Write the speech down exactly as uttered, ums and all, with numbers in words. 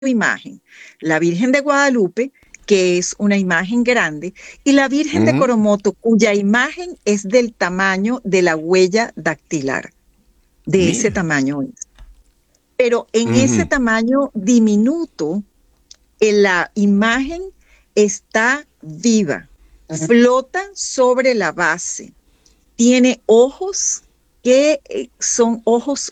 imagen, la Virgen de Guadalupe, que es una imagen grande, y la Virgen de Ujú. Coromoto, cuya imagen es del tamaño de la huella dactilar, de ese Mira. tamaño es. Pero en ese Ujú. tamaño diminuto, en la imagen está viva, flota sobre la base, tiene ojos que eh, son ojos